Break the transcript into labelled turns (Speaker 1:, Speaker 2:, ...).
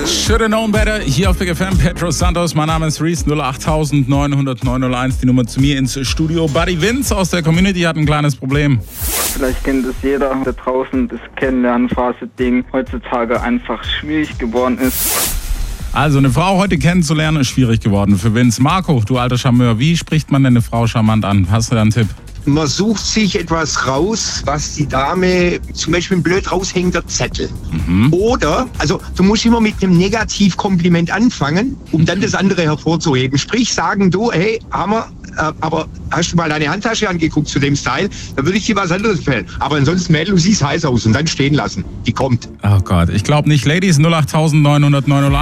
Speaker 1: Shoulda known better, hier auf Big FM, Pedro Santos, mein Name ist Reese, 08000-900-901, die Nummer zu mir ins Studio. Buddy Vince aus der Community hat ein kleines Problem.
Speaker 2: Vielleicht kennt es jeder da draußen, das Kennenlernphase-Ding heutzutage einfach schwierig geworden ist.
Speaker 1: Also eine Frau heute kennenzulernen ist schwierig geworden für Vince. Marco, du alter Charmeur, wie spricht man denn eine Frau charmant an? Hast du da einen Tipp?
Speaker 3: Man sucht sich etwas raus, was die Dame, zum Beispiel ein blöd raushängender Zettel. Oder, also du musst immer mit einem Negativkompliment anfangen, um dann das andere hervorzuheben. Sprich, sagen du, hey, Hammer, aber hast du mal deine Handtasche angeguckt zu dem Style? Da würde ich dir was anderes empfehlen. Aber ansonsten, Mädel, du siehst heiß aus und dann stehen lassen. Die kommt.
Speaker 1: Oh Gott, ich glaube nicht. Ladies, 08000-900-901.